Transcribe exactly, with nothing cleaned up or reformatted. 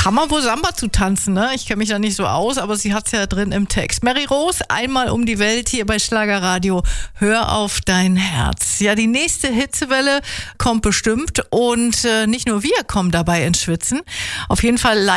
kann man wohl Samba zu tanzen, ne? Ich kenne mich da nicht so aus, aber sie hat's ja drin im Text. Mary Rose, einmal um die Welt hier bei Schlagerradio. Hör auf dein Herz. Ja, die nächste Hitzewelle kommt bestimmt und äh, nicht nur wir kommen dabei ins Schwitzen. Auf jeden Fall